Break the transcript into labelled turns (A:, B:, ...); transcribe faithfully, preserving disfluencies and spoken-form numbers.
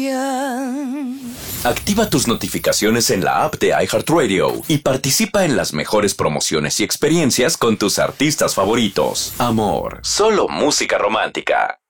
A: Brian.
B: Activa tus notificaciones en la app de iHeartRadio y participa en las mejores promociones y experiencias con tus artistas favoritos. Amor, solo música romántica.